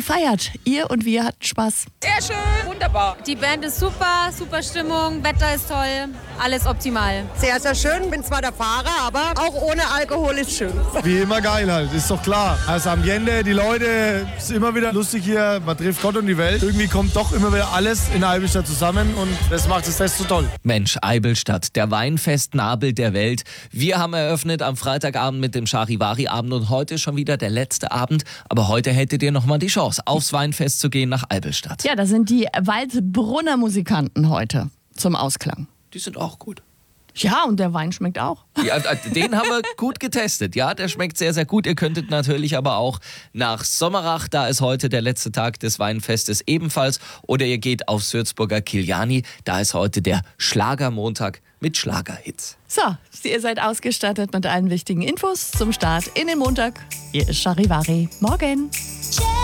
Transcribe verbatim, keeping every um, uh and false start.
gefeiert. Ihr und wir hatten Spaß. Sehr schön, wunderbar. Die Band ist super, super Stimmung, Wetter ist toll, alles optimal. Sehr, sehr schön. Bin zwar der Fahrer, aber auch ohne Alkohol ist schön. Wie immer geil halt, ist doch klar. Das Ambiente, die Leute, ist immer wieder lustig hier. Man trifft Gott und die Welt. Irgendwie kommt doch immer wieder alles in Eibenstadt zusammen und das macht das Fest so toll. Mensch, Eibenstadt, der Weinfestnabel der Welt. Wir haben eröffnet am Freitagabend mit dem Charivari-Abend und heute schon wieder der letzte Abend. Aber heute hättet ihr nochmal die Chance, aufs Weinfest zu gehen nach Eibenstadt. Ja, da sind die Waldbrunner Musikanten heute zum Ausklang. Die sind auch gut. Ja, und der Wein schmeckt auch. Ja, den haben wir gut getestet. Ja, der schmeckt sehr, sehr gut. Ihr könntet natürlich aber auch nach Sommerach, da ist heute der letzte Tag des Weinfestes ebenfalls. Oder ihr geht auf Sürzburger Kiliani, da ist heute der Schlagermontag mit Schlagerhits. So, ihr seid ausgestattet mit allen wichtigen Infos zum Start in den Montag. Hier ist Charivari. Morgen.